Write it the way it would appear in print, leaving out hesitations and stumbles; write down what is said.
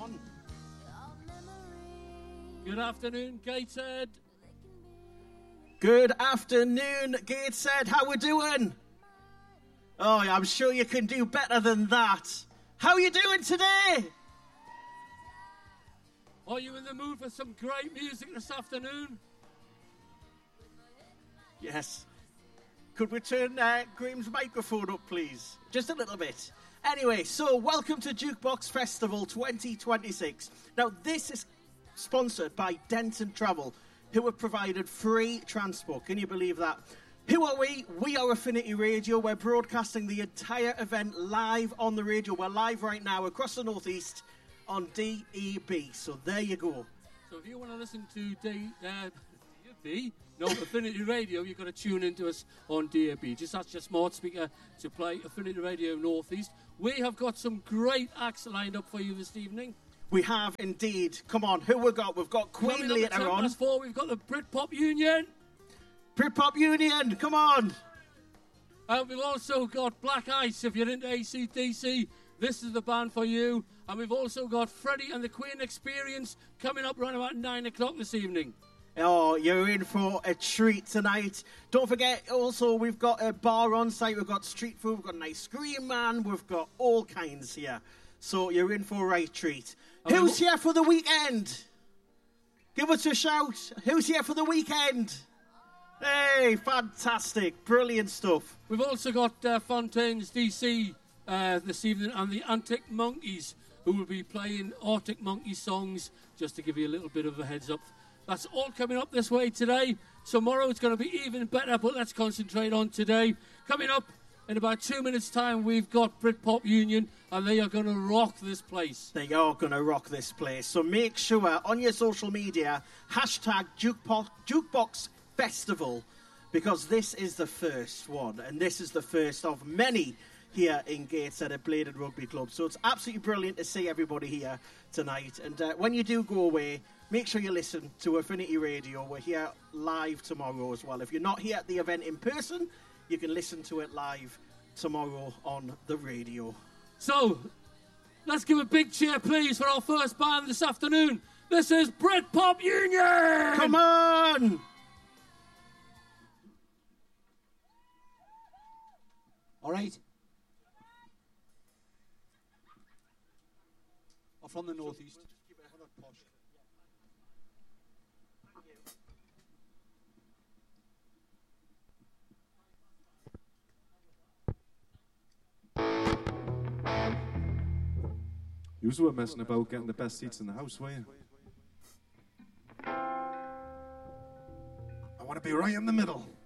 on. Good afternoon, Gateshead. Good afternoon, Gateshead. How we doing? Oh, I'm sure you can do better than that. How are you doing today? Are you in the mood for some great music this afternoon? Yes. Could we turn Graham's microphone up, please? Just a little bit. Anyway, so welcome to Jukebox Festival 2026. Now, this is sponsored by Denton Travel, who have provided free transport. Can you believe that? Who are we? We are Affinity Radio. We're broadcasting the entire event live on the radio. We're live right now across the Northeast on DAB. So there you go. So if you want to listen to Affinity Radio, you've got to tune into us on DAB. Just ask your smart speaker to play Affinity Radio Northeast. We have got some great acts lined up for you this evening. We have indeed. Come on, who we got? We've got Queen later on. We've got the Britpop Union. Britpop Union, come on. And we've also got Black Ice. If you're into AC/DC, this is the band for you. And we've also got Freddie and the Queen Experience coming up around about 9 o'clock this evening. Oh, you're in for a treat tonight. Don't forget, also, we've got a bar on site. We've got street food. We've got an ice cream man. We've got all kinds here. So you're in for a right treat. Who's here for the weekend? Give us a shout. Who's here for the weekend? Hey, fantastic. Brilliant stuff. We've also got Fontaines DC this evening and the Arctic Monkeys, who will be playing Arctic Monkey songs, just to give you a little bit of a heads up. That's all coming up this way today. Tomorrow it's going to be even better, but let's concentrate on today. Coming up in about 2 minutes' time, we've got Britpop Union, and they are going to rock this place. They are going to rock this place. So make sure on your social media, hashtag Jukebox Festival, because this is the first one, and this is the first of many here in Gateshead at Bladed Rugby Club. So it's absolutely brilliant to see everybody here tonight. And when you do go away, make sure you listen to Affinity Radio. We're here live tomorrow as well. If you're not here at the event in person, you can listen to it live tomorrow on the radio. So, let's give a big cheer, please, for our first band this afternoon. This is Britpop Union! Come on! All right. Or from the Northeast. You were messing about getting the best seats in the house, were you? I want to be right in the middle.